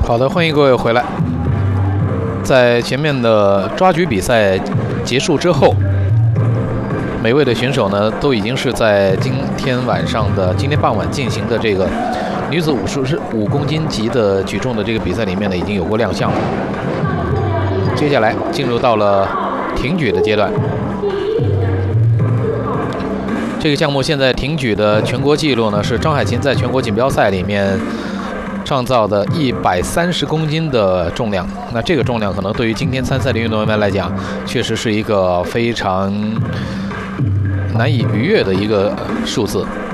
好的，欢迎各位回来。在前面的抓举比赛结束之后，每位的选手呢都已经是在今天傍晚进行的这个女子55公斤级的举重的这个比赛里面呢已经有过亮相了。接下来进入到了挺举的阶段。这个项目现在挺举的全国纪录呢是张海琴在全国锦标赛里面创造的130公斤的重量。那这个重量可能对于今天参赛的运动员们来讲，确实是一个非常难以逾越的一个数字。